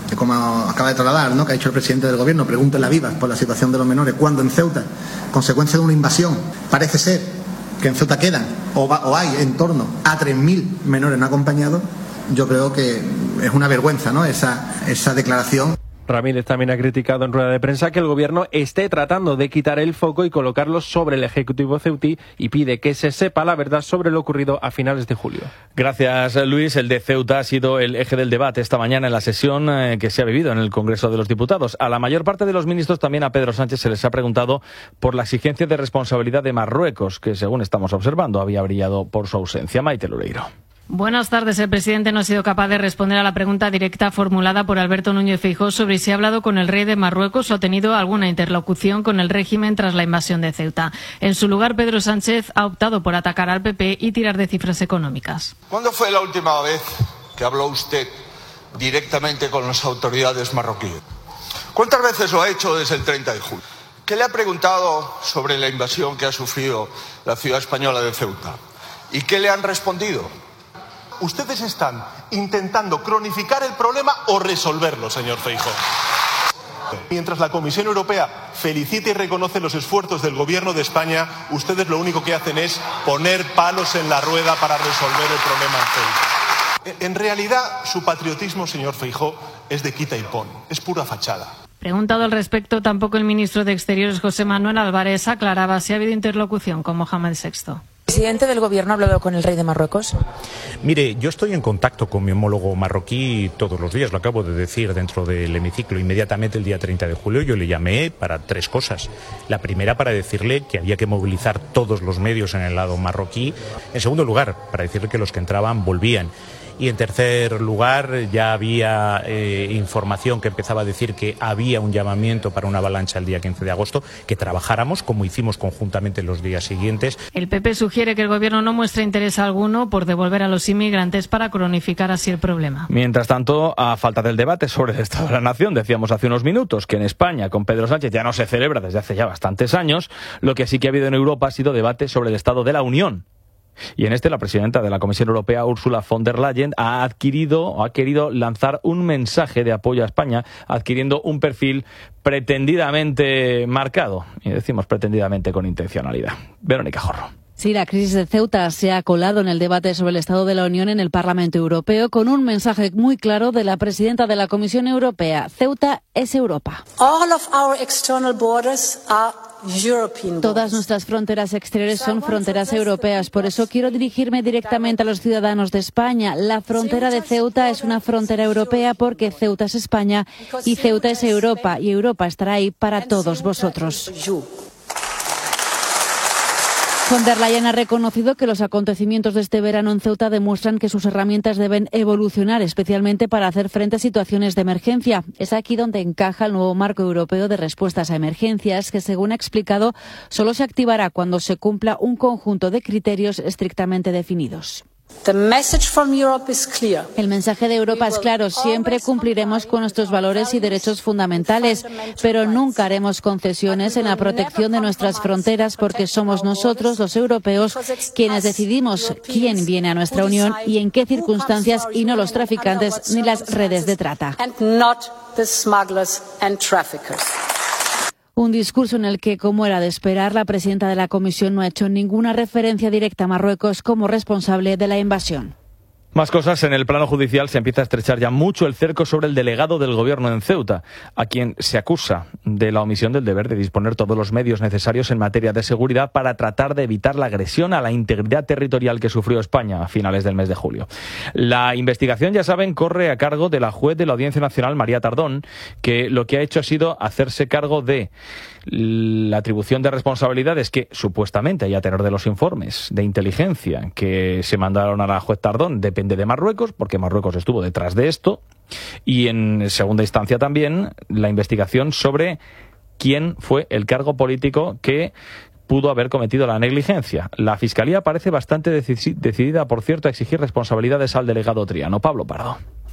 H: como acaba de trasladar, ¿no?, que ha dicho el presidente del Gobierno, pregúntele a Vivas por la situación de los menores, cuando en Ceuta, consecuencia de una invasión, parece ser que en Ceuta quedan o, va, o hay en torno a tres mil menores no acompañados. Yo creo que es una vergüenza, ¿no?, esa, esa declaración.
G: Ramírez también ha criticado en rueda de prensa que el gobierno esté tratando de quitar el foco y colocarlo sobre el Ejecutivo ceutí y pide que se sepa la verdad sobre lo ocurrido a finales de julio.
B: Gracias, Luis. El de Ceuta ha sido el eje del debate esta mañana en la sesión eh, que se ha vivido en el Congreso de los Diputados. A la mayor parte de los ministros, también a Pedro Sánchez, se les ha preguntado por la exigencia de responsabilidad de Marruecos, que según estamos observando había brillado por su ausencia. Maite Loureiro.
C: Buenas tardes. El presidente no ha sido capaz de responder a la pregunta directa formulada por Alberto Núñez Feijóo sobre si ha hablado con el rey de Marruecos o ha tenido alguna interlocución con el régimen tras la invasión de Ceuta. En su lugar, Pedro Sánchez ha optado por atacar al P P y tirar de cifras económicas.
I: ¿Cuándo fue la última vez que habló usted directamente con las autoridades marroquíes? ¿Cuántas veces lo ha hecho desde el treinta de julio? ¿Qué le ha preguntado sobre la invasión que ha sufrido la ciudad española de Ceuta? ¿Y qué le han respondido?
D: Ustedes están intentando cronificar el problema o resolverlo, señor Feijóo. Mientras la Comisión Europea felicita y reconoce los esfuerzos del Gobierno de España, ustedes lo único que hacen es poner palos en la rueda para resolver el problema en Ceuta. En realidad, su patriotismo, señor Feijóo, es de quita y pon, es pura fachada.
C: Preguntado al respecto, tampoco el ministro de Exteriores, José Manuel Álvarez, aclaraba si ha habido interlocución con Mohamed sexto.
K: ¿El presidente del Gobierno ha hablado con el rey de Marruecos?
L: Mire, yo estoy en contacto con mi homólogo marroquí todos los días, lo acabo de decir dentro del hemiciclo. Inmediatamente el día treinta de julio yo le llamé para tres cosas. La primera, para decirle que había que movilizar todos los medios en el lado marroquí. En segundo lugar, para decirle que los que entraban volvían. Y en tercer lugar, ya había eh, información que empezaba a decir que había un llamamiento para una avalancha el día quince de agosto, que trabajáramos como hicimos conjuntamente los días siguientes.
C: El P P sugiere que el Gobierno no muestre interés alguno por devolver a los inmigrantes para cronificar así el problema.
B: Mientras tanto, a falta del debate sobre el Estado de la Nación, decíamos hace unos minutos que en España con Pedro Sánchez ya no se celebra desde hace ya bastantes años. Lo que sí que ha habido en Europa ha sido debate sobre el Estado de la Unión. Y en este, la presidenta de la Comisión Europea, Ursula von der Leyen, ha adquirido o ha querido lanzar un mensaje de apoyo a España, adquiriendo un perfil pretendidamente marcado. Y decimos pretendidamente con intencionalidad. Verónica Jorro.
R: Sí, la crisis de Ceuta se ha colado en el debate sobre el Estado de la Unión en el Parlamento Europeo con un mensaje muy claro de la presidenta de la Comisión Europea. Ceuta es Europa.
M: All of our external borders are European.
R: Todas nuestras fronteras exteriores son fronteras europeas. Por eso quiero dirigirme directamente a los ciudadanos de España. La frontera de Ceuta es una frontera europea porque Ceuta es España y Ceuta es Europa y Europa estará ahí para todos vosotros. Von der Leyen ha reconocido que los acontecimientos de este verano en Ceuta demuestran que sus herramientas deben evolucionar, especialmente para hacer frente a situaciones de emergencia. Es aquí donde encaja el nuevo marco europeo de respuestas a emergencias, que, según ha explicado, solo se activará cuando se cumpla un conjunto de criterios estrictamente definidos.
M: The message from Europe is clear.
R: El mensaje de Europa es claro. Siempre cumpliremos con nuestros valores y derechos fundamentales, pero nunca haremos concesiones en la protección de nuestras fronteras porque somos nosotros, los europeos, quienes decidimos quién viene a nuestra Unión y en qué circunstancias, y no los traficantes ni las redes de trata. Un discurso en el que, como era de esperar, la presidenta de la Comisión no ha hecho ninguna referencia directa a Marruecos como responsable de la invasión.
B: Más cosas. En el plano judicial se empieza a estrechar ya mucho el cerco sobre el delegado del Gobierno en Ceuta, a quien se acusa de la omisión del deber de disponer todos los medios necesarios en materia de seguridad para tratar de evitar la agresión a la integridad territorial que sufrió España a finales del mes de julio. La investigación, ya saben, corre a cargo de la juez de la Audiencia Nacional, María Tardón, que lo que ha hecho ha sido hacerse cargo de la atribución de responsabilidades que supuestamente, y a tenor de los informes de inteligencia que se mandaron a la juez Tardón, depende de Marruecos, porque Marruecos estuvo detrás de esto, y en segunda instancia también la investigación sobre quién fue el cargo político que pudo haber cometido la negligencia. La Fiscalía parece bastante decidida, por cierto, a exigir responsabilidades al delegado Triano. Pablo Pardo.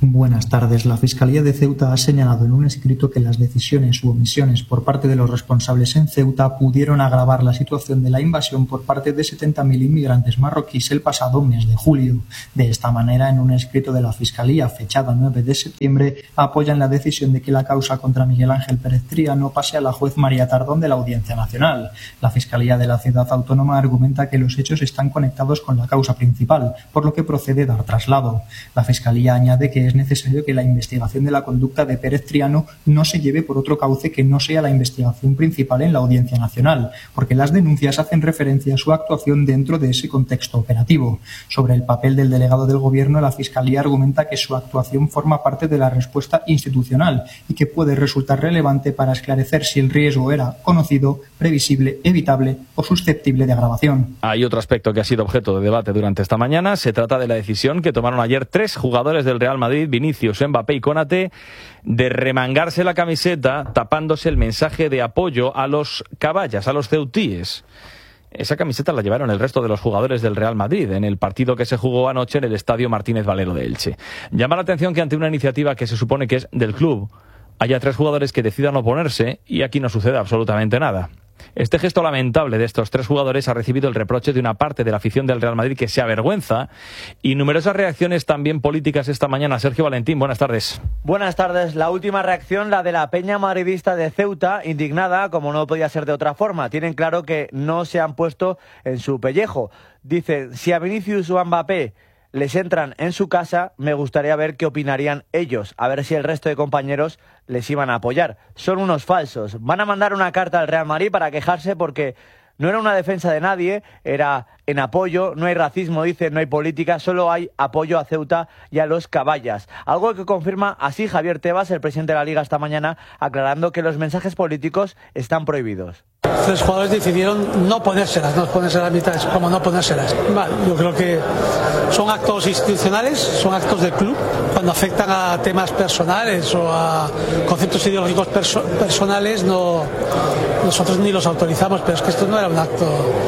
J: Buenas tardes. La Fiscalía de Ceuta ha señalado en un escrito que las decisiones u omisiones por parte de los responsables en Ceuta pudieron agravar la situación de la invasión por parte de setenta mil inmigrantes marroquíes el pasado mes de julio. De esta manera, en un escrito de la Fiscalía fechado nueve de septiembre, apoyan la decisión de que la causa contra Miguel Ángel Pérez Triano pase a la juez María Tardón de la Audiencia Nacional. La Fiscalía de la Ciudad Autónoma argumenta que los hechos están conectados con la causa principal, por lo que procede dar traslado. La Fiscalía añade que es necesario que la investigación de la conducta de Pérez Triano no se lleve por otro cauce que no sea la investigación principal en la Audiencia Nacional, porque las denuncias hacen referencia a su actuación dentro de ese contexto operativo. Sobre el papel del delegado del Gobierno, la Fiscalía argumenta que su actuación forma parte de la respuesta institucional y que puede resultar relevante para esclarecer si el riesgo era conocido, previsible, evitable o susceptible de agravación.
B: Hay otro aspecto que ha sido objeto de debate durante esta mañana. Se trata de la decisión que tomaron ayer tres jugadores del Real Madrid, Vinicius, Mbappé y Konaté, de remangarse la camiseta tapándose el mensaje de apoyo a los caballas, a los ceutíes. Esa camiseta la llevaron el resto de los jugadores del Real Madrid en el partido que se jugó anoche en el Estadio Martínez Valero de Elche. Llama la atención que ante una iniciativa que se supone que es del club, haya tres jugadores que decidan oponerse y aquí no sucede absolutamente nada. Este gesto lamentable de estos tres jugadores ha recibido el reproche de una parte de la afición del Real Madrid que se avergüenza y numerosas reacciones también políticas esta mañana. Sergio Valentín, buenas tardes.
P: Buenas tardes. La última reacción, la de la peña madridista de Ceuta, indignada, como no podía ser de otra forma. Tienen claro que no se han puesto en su pellejo. Dicen, si a Vinicius o a Mbappé les entran en su casa, me gustaría ver qué opinarían ellos, a ver si el resto de compañeros les iban a apoyar. Son unos falsos. Van a mandar una carta al Real Madrid para quejarse porque no era una defensa de nadie, era en apoyo, no hay racismo, dice, no hay política, solo hay apoyo a Ceuta y a los caballas. Algo que confirma así Javier Tebas, el presidente de la Liga, esta mañana, aclarando que los mensajes políticos están prohibidos.
Q: Tres jugadores decidieron no ponérselas, no ponérselas a mitad, como no ponérselas. Vale, yo creo que son actos institucionales, son actos del club. Cuando afectan a temas personales o a conceptos ideológicos perso- personales, no, nosotros ni los autorizamos, pero es que esto no era un acto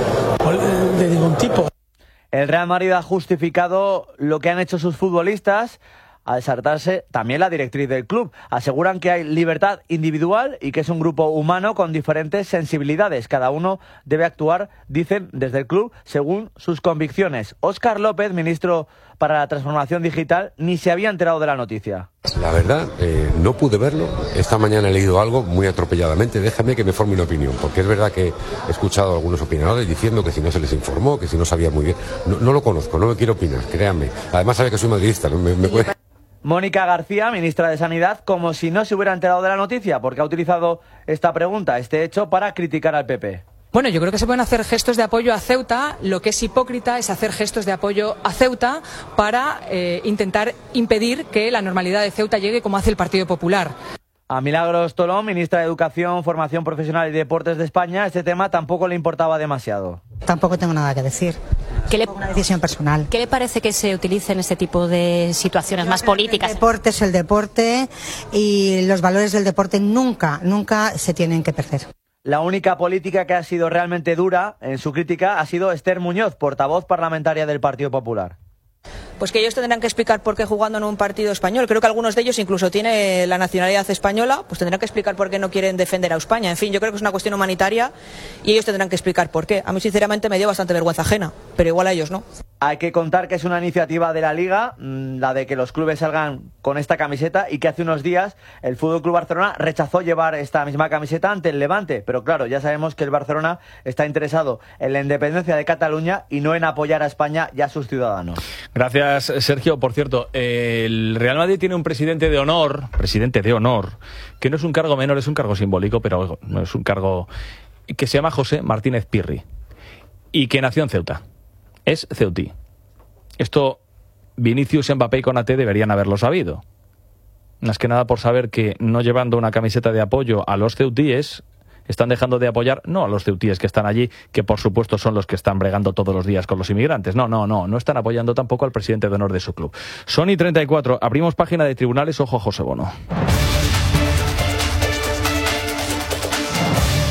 Q: de ningún tipo.
P: El Real Madrid ha justificado lo que han hecho sus futbolistas al saltarse también la directriz del club. Aseguran que hay libertad individual y que es un grupo humano con diferentes sensibilidades. Cada uno debe actuar, dicen desde el club, según sus convicciones. Óscar López, ministro para la Transformación Digital, ni se había enterado de la noticia.
F: La verdad, eh, no pude verlo. Esta mañana he leído algo muy atropelladamente. Déjame que me forme una opinión, porque es verdad que he escuchado a algunos opinadores diciendo que si no se les informó, que si no sabía muy bien. No, no lo conozco, no me quiero opinar, créanme. Además sabe que soy madridista, ¿no? me, me puede...
P: Mónica García, ministra de Sanidad, como si no se hubiera enterado de la noticia, porque ha utilizado esta pregunta, este hecho, para criticar al P P.
S: Bueno, yo creo que se pueden hacer gestos de apoyo a Ceuta. Lo que es hipócrita es hacer gestos de apoyo a Ceuta para eh, intentar impedir que la normalidad de Ceuta llegue como hace el Partido Popular.
P: A Milagros Tolón, ministra de Educación, Formación Profesional y Deportes de España, este tema tampoco le importaba demasiado.
T: Tampoco tengo nada que decir.
Z: ¿Qué le,
T: una decisión personal.
Z: ¿Qué le parece que se utilicen este tipo de situaciones más políticas?
T: El deporte es el deporte y los valores del deporte nunca, nunca se tienen que perder.
P: La única política que ha sido realmente dura en su crítica ha sido Esther Muñoz, portavoz parlamentaria del Partido Popular.
N: Pues que ellos tendrán que explicar por qué jugando en un partido español. Creo que algunos de ellos incluso tienen la nacionalidad española, pues tendrán que explicar por qué no quieren defender a España. En fin, yo creo que es una cuestión humanitaria y ellos tendrán que explicar por qué. A mí sinceramente me dio bastante vergüenza ajena, pero igual a ellos no.
P: Hay que contar que es una iniciativa de la Liga, la de que los clubes salgan con esta camiseta, y que hace unos días el F C Barcelona rechazó llevar esta misma camiseta ante el Levante. Pero claro, ya sabemos que el Barcelona está interesado en la independencia de Cataluña y no en apoyar a España y a sus ciudadanos.
B: Gracias, Sergio. Por cierto, el Real Madrid tiene un presidente de honor, presidente de honor, que no es un cargo menor, es un cargo simbólico, pero no es un cargo, que se llama José Martínez Pirri y que nació en Ceuta. Es ceutí. Esto Vinicius, Mbappé y Konaté deberían haberlo sabido. Más que nada por saber que no llevando una camiseta de apoyo a los ceutíes, están dejando de apoyar, no a los ceutíes que están allí, que por supuesto son los que están bregando todos los días con los inmigrantes. No, no, no, no están apoyando tampoco al presidente de honor de su club. Sony treinta y cuatro, abrimos página de tribunales, ojo a José Bono.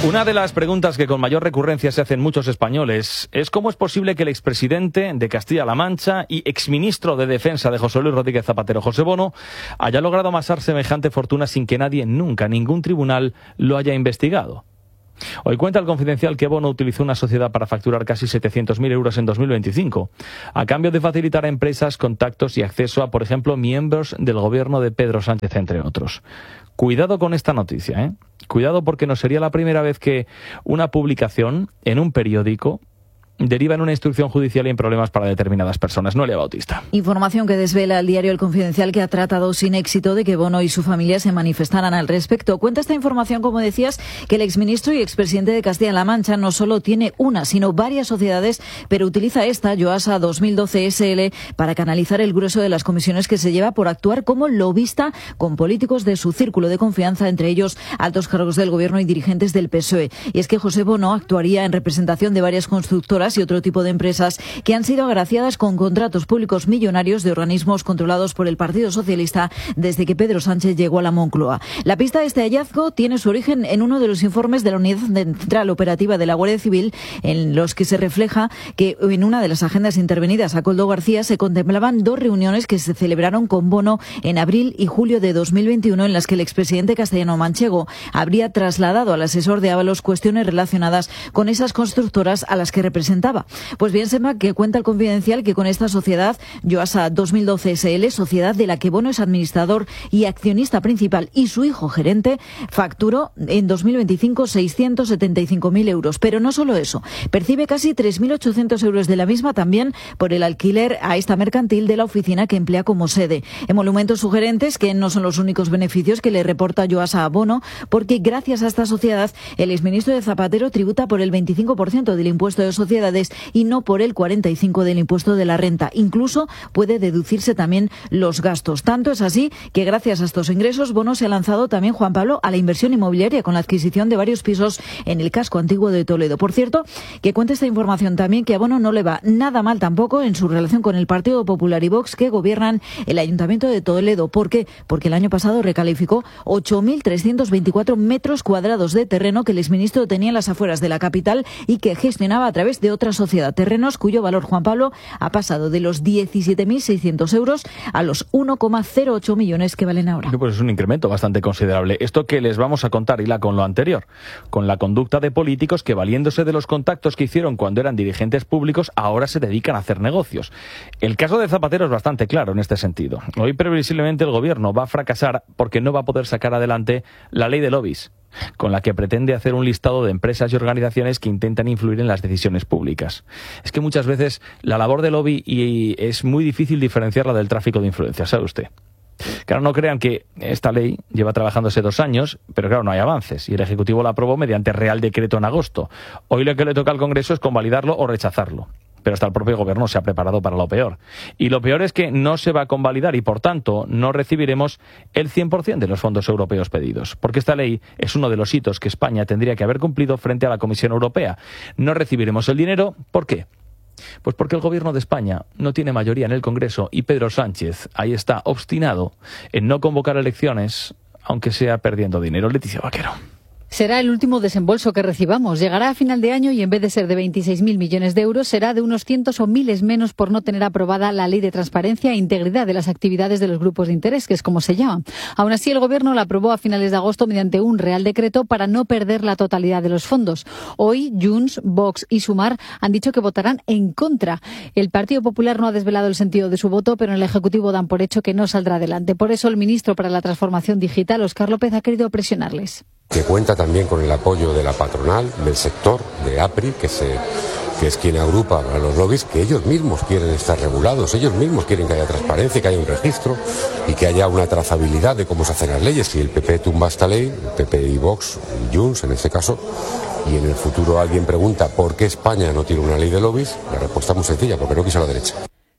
B: Una de las preguntas que con mayor recurrencia se hacen muchos españoles es cómo es posible que el expresidente de Castilla-La Mancha y exministro de Defensa de José Luis Rodríguez Zapatero, José Bono, haya logrado amasar semejante fortuna sin que nadie, nunca, ningún tribunal lo haya investigado. Hoy cuenta el Confidencial que Bono utilizó una sociedad para facturar casi setecientos mil euros en dos mil veinticinco, a cambio de facilitar a empresas contactos y acceso a, por ejemplo, miembros del gobierno de Pedro Sánchez, entre otros. Cuidado con esta noticia, ¿eh? Cuidado, porque no sería la primera vez que una publicación en un periódico deriva en una instrucción judicial y en problemas para determinadas personas. Noelia Bautista.
R: Información que desvela el diario El Confidencial, que ha tratado sin éxito de que Bono y su familia se manifestaran al respecto. Cuenta esta información, como decías, que el exministro y expresidente de Castilla-La Mancha no solo tiene una, sino varias sociedades, pero utiliza esta, Yoasa dos mil doce S L, para canalizar el grueso de las comisiones que se lleva por actuar como lobista con políticos de su círculo de confianza, entre ellos altos cargos del gobierno y dirigentes del P S O E. Y es que José Bono actuaría en representación de varias constructoras y otro tipo de empresas que han sido agraciadas con contratos públicos millonarios de organismos controlados por el Partido Socialista desde que Pedro Sánchez llegó a la Moncloa. La pista de este hallazgo tiene su origen en uno de los informes de la Unidad Central Operativa de la Guardia Civil, en los que se refleja que en una de las agendas intervenidas a Koldo García se contemplaban dos reuniones que se celebraron con Bono en abril y julio de dos mil veintiuno, en las que el expresidente castellano-manchego habría trasladado al asesor de Ábalos cuestiones relacionadas con esas constructoras a las que representaba. Pues bien, sepa que cuenta el Confidencial que con esta sociedad, Yoasa dos mil doce S L, sociedad de la que Bono es administrador y accionista principal, y su hijo gerente, facturó en dos mil veinticinco seiscientos setenta y cinco mil euros. Pero no solo eso, percibe casi tres mil ochocientos euros de la misma también por el alquiler a esta mercantil de la oficina que emplea como sede. Emolumentos sugerentes que no son los únicos beneficios que le reporta Yoasa a Bono, porque gracias a esta sociedad el exministro de Zapatero tributa por el veinticinco por ciento del impuesto de sociedades y no por el cuarenta y cinco por ciento del impuesto de la renta. Incluso puede deducirse también los gastos. Tanto es así que gracias a estos ingresos, Bono se ha lanzado también, Juan Pablo, a la inversión inmobiliaria con la adquisición de varios pisos en el casco antiguo de Toledo. Por cierto, que cuenta esta información también que a Bono no le va nada mal tampoco en su relación con el Partido Popular y Vox, que gobiernan el Ayuntamiento de Toledo. ¿Por qué? Porque el año pasado recalificó ocho mil trescientos veinticuatro metros cuadrados de terreno que el exministro tenía en las afueras de la capital y que gestionaba a través de otra sociedad. Terrenos cuyo valor, Juan Pablo, ha pasado de los diecisiete mil seiscientos euros a los uno coma cero ocho millones que valen ahora.
B: Pues es un incremento bastante considerable. Esto que les vamos a contar hila con lo anterior, con la conducta de políticos que, valiéndose de los contactos que hicieron cuando eran dirigentes públicos, ahora se dedican a hacer negocios. El caso de Zapatero es bastante claro en este sentido. Hoy previsiblemente el gobierno va a fracasar porque no va a poder sacar adelante la ley de lobbies, con la que pretende hacer un listado de empresas y organizaciones que intentan influir en las decisiones públicas. Es que muchas veces la labor de lobby y es muy difícil diferenciarla del tráfico de influencias, ¿sabe usted? Claro, no crean que esta ley lleva trabajándose dos años, pero claro, no hay avances, y el Ejecutivo la aprobó mediante Real Decreto en agosto. Hoy lo que le toca al Congreso es convalidarlo o rechazarlo. Pero hasta el propio gobierno se ha preparado para lo peor. Y lo peor es que no se va a convalidar y, por tanto, no recibiremos el cien por ciento de los fondos europeos pedidos. Porque esta ley es uno de los hitos que España tendría que haber cumplido frente a la Comisión Europea. No recibiremos el dinero. ¿Por qué? Pues porque el gobierno de España no tiene mayoría en el Congreso y Pedro Sánchez ahí está obstinado en no convocar elecciones, aunque sea perdiendo dinero. Leticia Vaquero.
A: Será el último desembolso que recibamos. Llegará a final de año y en vez de ser de veintiséis mil millones de euros, será de unos cientos o miles menos por no tener aprobada la Ley de Transparencia e Integridad de las actividades de los grupos de interés, que es como se llama. Aún así, el Gobierno la aprobó a finales de agosto mediante un Real Decreto para no perder la totalidad de los fondos. Hoy, Junts, Vox y Sumar han dicho que votarán en contra. El Partido Popular no ha desvelado el sentido de su voto, pero en el Ejecutivo dan por hecho que no saldrá adelante. Por eso, el ministro para la Transformación Digital, Óscar López, ha querido presionarles.
F: Que cuenta también con el apoyo de la patronal, del sector, de APRI, que, se, que es quien agrupa a los lobbies, que ellos mismos quieren estar regulados, ellos mismos quieren que haya transparencia, que haya un registro y que haya una trazabilidad de cómo se hacen las leyes. Si el P P tumba esta ley, el P P y Vox, y Junts en este caso, y en el futuro alguien pregunta por qué España no tiene una ley de lobbies, la respuesta es muy sencilla, porque no quiso la derecha.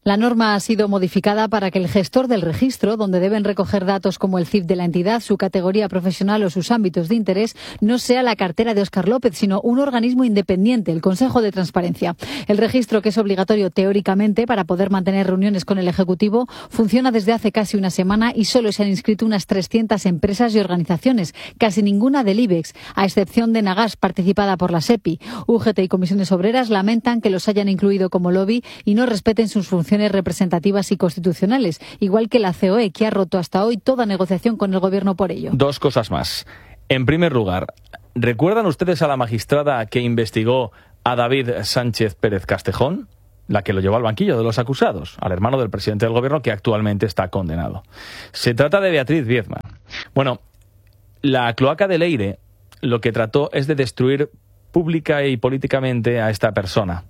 A: La norma ha sido modificada para que el gestor del registro, donde deben recoger datos como el C I F de la entidad, su categoría profesional o sus ámbitos de interés, no sea la cartera de Óscar López, sino un organismo independiente, el Consejo de Transparencia. El registro, que es obligatorio teóricamente para poder mantener reuniones con el Ejecutivo, funciona desde hace casi una semana y solo se han inscrito unas trescientas empresas y organizaciones, casi ninguna del IBEX, a excepción de Nagas, participada por la SEPI. U G T y comisiones obreras lamentan que los hayan incluido como lobby y no respeten sus funciones representativas y constitucionales, igual que la C O E, que ha roto hasta hoy toda negociación con el Gobierno por ello.
B: Dos cosas más. En primer lugar, ¿recuerdan ustedes a la magistrada que investigó a David Sánchez Pérez Castejón? La que lo llevó al banquillo de los acusados, al hermano del presidente del Gobierno, que actualmente está condenado. Se trata de Beatriz Viedma. Bueno, la cloaca de Leire lo que trató es de destruir pública y políticamente a esta persona.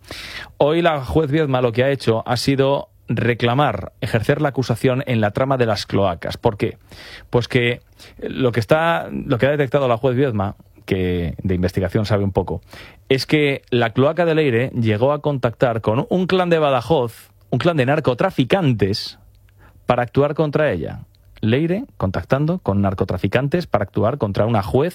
B: Hoy la juez Viedma lo que ha hecho ha sido reclamar, ejercer la acusación en la trama de las cloacas. ¿Por qué? Pues que lo que está, lo que ha detectado la juez Viedma, que de investigación sabe un poco, es que la cloaca de Leire llegó a contactar con un clan de Badajoz, un clan de narcotraficantes, para actuar contra ella. Leire contactando con narcotraficantes para actuar contra una juez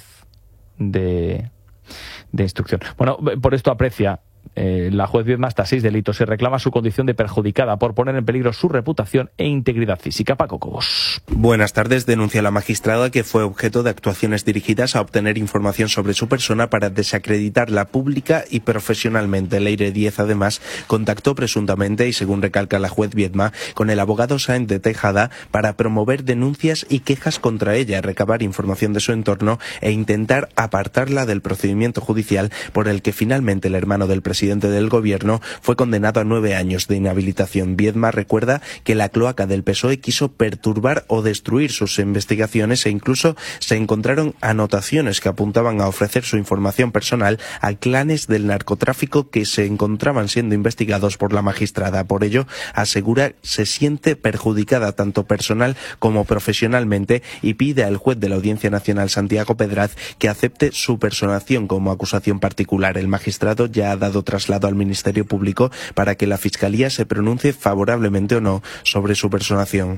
B: de, de instrucción. Bueno, por esto aprecia Eh, la juez Viedma hasta seis delitos y reclama su condición de perjudicada por poner en peligro su reputación e integridad física. Paco Cobos.
E: Buenas tardes. Denuncia la magistrada que fue objeto de actuaciones dirigidas a obtener información sobre su persona para desacreditarla pública y profesionalmente. Leire Díez, además, contactó presuntamente, y según recalca la juez Viedma, con el abogado Sáenz de Tejada para promover denuncias y quejas contra ella, recabar información de su entorno e intentar apartarla del procedimiento judicial por el que finalmente el hermano del presidente presidente del Gobierno fue condenado a nueve años de inhabilitación. Viedma recuerda que la cloaca del P S O E quiso perturbar o destruir sus investigaciones e incluso se encontraron anotaciones que apuntaban a ofrecer su información personal a clanes del narcotráfico que se encontraban siendo investigados por la magistrada. Por ello, asegura se siente perjudicada tanto personal como profesionalmente y pide al juez de la Audiencia Nacional, Santiago Pedraz, que acepte su personación como acusación particular. El magistrado ya ha dado traslado al Ministerio Público para que la Fiscalía se pronuncie favorablemente o no sobre su personación.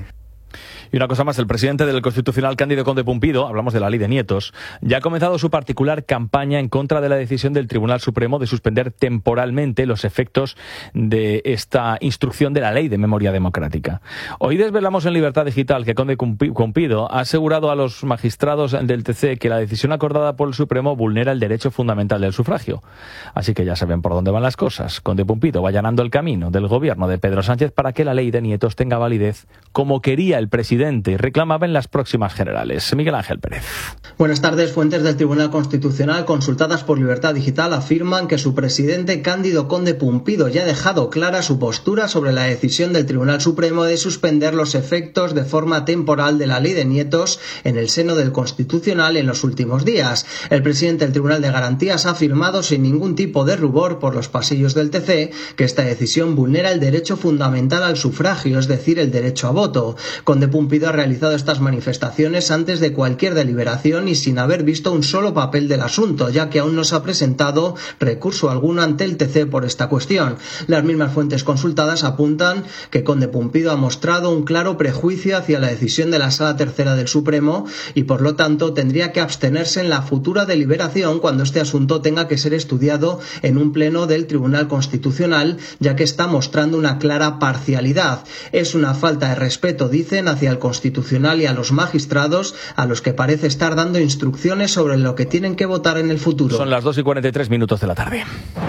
B: Y una cosa más, el presidente del Constitucional, Cándido Conde Pumpido, hablamos de la ley de nietos, ya ha comenzado su particular campaña en contra de la decisión del Tribunal Supremo de suspender temporalmente los efectos de esta instrucción de la Ley de Memoria Democrática. Hoy desvelamos en Libertad Digital que Conde Pumpido ha asegurado a los magistrados del T C que la decisión acordada por el Supremo vulnera el derecho fundamental del sufragio. Así que ya saben por dónde van las cosas. Conde Pumpido va allanando el camino del gobierno de Pedro Sánchez para que la ley de nietos tenga validez como quería el presidente y reclamaba en las próximas generales. Miguel Ángel Pérez.
U: Buenas tardes. Fuentes del Tribunal Constitucional consultadas por Libertad Digital afirman que su presidente Cándido Conde Pumpido ya ha dejado clara su postura sobre la decisión del Tribunal Supremo de suspender los efectos de forma temporal de la ley de nietos en el seno del Constitucional en los últimos días. El presidente del Tribunal de Garantías ha afirmado sin ningún tipo de rubor por los pasillos del T C que esta decisión vulnera el derecho fundamental al sufragio, es decir, el derecho a voto. Conde Pumpido ha realizado estas manifestaciones antes de cualquier deliberación y sin haber visto un solo papel del asunto, ya que aún no se ha presentado recurso alguno ante el T C por esta cuestión. Las mismas fuentes consultadas apuntan que Conde Pumpido ha mostrado un claro prejuicio hacia la decisión de la Sala Tercera del Supremo y por lo tanto tendría que abstenerse en la futura deliberación cuando este asunto tenga que ser estudiado en un pleno del Tribunal Constitucional, ya que está mostrando una clara parcialidad. Es una falta de respeto, dicen, hacia el Constitucional y a los magistrados, a los que parece estar dando instrucciones sobre lo que tienen que votar en el futuro.
B: Son las dos y cuarenta y tres minutos de la tarde.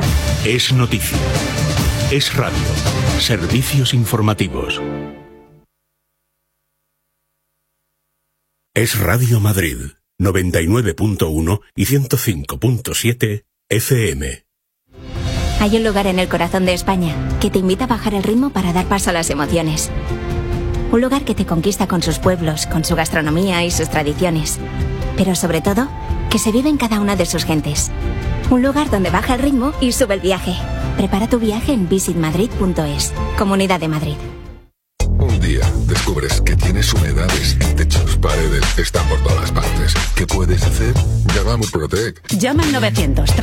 V: Es noticia. Es radio. Servicios informativos. Es Radio Madrid, noventa y nueve punto uno y ciento cinco punto siete F M.
W: Hay un lugar en el corazón de España que te invita a bajar el ritmo para dar paso a las emociones. Un lugar que te conquista con sus pueblos, con su gastronomía y sus tradiciones. Pero sobre todo, que se vive en cada una de sus gentes. Un lugar donde baja el ritmo y sube el viaje. Prepara tu viaje en visit madrid punto es. Comunidad de Madrid.
X: Un día descubres que tienes humedades en techos, paredes, están por todas partes. ¿Qué puedes hacer? Llama a Murprotec.
Y: Llama al novecientos.